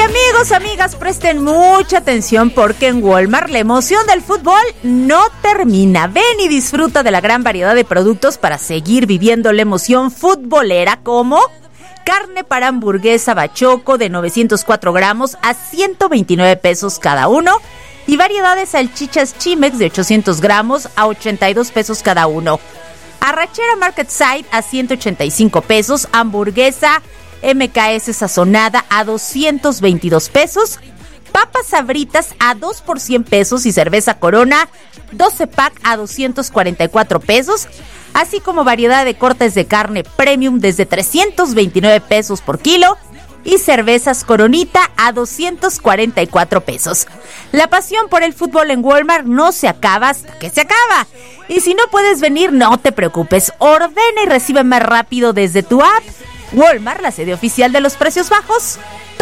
Amigas, presten mucha atención porque en Walmart la emoción del fútbol no termina. Ven y disfruta de la gran variedad de productos para seguir viviendo la emoción futbolera, como carne para hamburguesa Bachoco de 904 gramos a 129 pesos cada uno y variedad de salchichas Chimex de 800 gramos a 82 pesos cada uno. Arrachera Market Side a 185 pesos, hamburguesa MKS sazonada a 222 pesos, papas Sabritas a 2 por 100 pesos y cerveza Corona 12 pack a 244 pesos, así como variedad de cortes de carne premium desde 329 pesos por kilo y cervezas Coronita a 244 pesos. La pasión por el fútbol en Walmart no se acaba hasta que se acaba. Y si no puedes venir, no te preocupes, ordena y recibe más rápido desde tu app. Walmart, la sede oficial de los precios bajos.